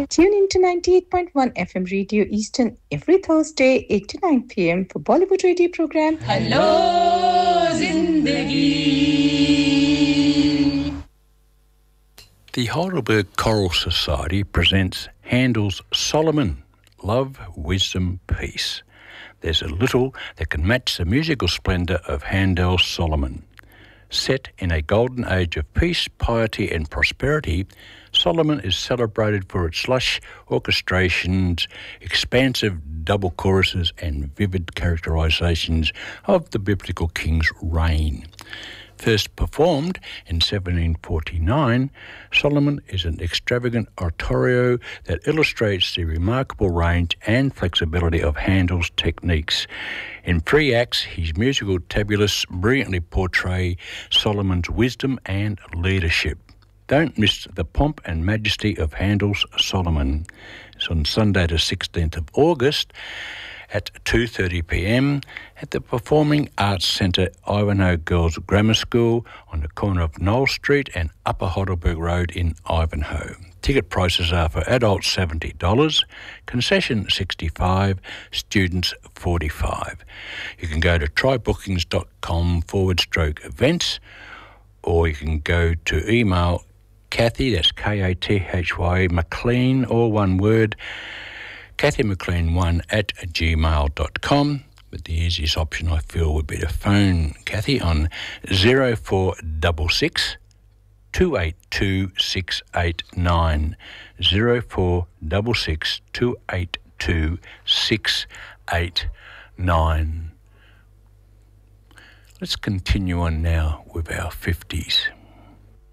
Tune in to 98.1 FM Radio Eastern every Thursday, 8 to 9 p.m. for Bollywood radio program Hello, Zindagi. The Heidelberg Choral Society presents Handel's Solomon, Love, Wisdom, Peace. There's a little that can match the musical splendour of Handel's Solomon. Set in a golden age of peace, piety and prosperity, Solomon is celebrated for its lush orchestrations, expansive double choruses and vivid characterizations of the biblical king's reign. First performed in 1749, Solomon is an extravagant oratorio that illustrates the remarkable range and flexibility of Handel's techniques. In 3 acts, his musical tabulus brilliantly portray Solomon's wisdom and leadership. Don't miss the pomp and majesty of Handel's Solomon. It's on Sunday the 16th of August at 2:30 p.m. at the Performing Arts Centre, Ivanhoe Girls Grammar School on the corner of Knoll Street and Upper Heidelberg Road in Ivanhoe. Ticket prices are for adults $70, concession $65, students $45. You can go to trybookings.com/events, or you can go to email Kathy, that's Kathy McLean, all one word, kathymclean1@gmail.com. But the easiest option I feel would be to phone Kathy on 0466 282 689, 0466 282 689. Let's continue on now with our 50s.